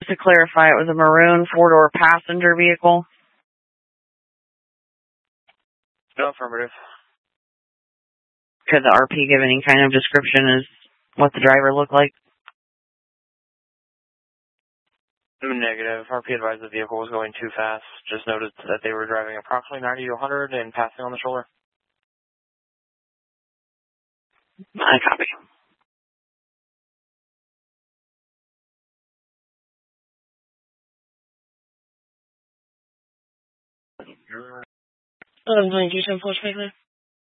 To clarify, it was a maroon four-door passenger vehicle? No, affirmative. Could the RP give any kind of description as what the driver looked like? Negative. RP advised the vehicle was going too fast. Just noted that they were driving approximately 90 to 100 and passing on the shoulder. I copy. I'm going to do some post-paper.